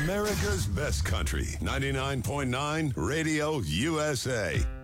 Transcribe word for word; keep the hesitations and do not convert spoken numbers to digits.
America's best country. ninety-nine point nine Radio U S A.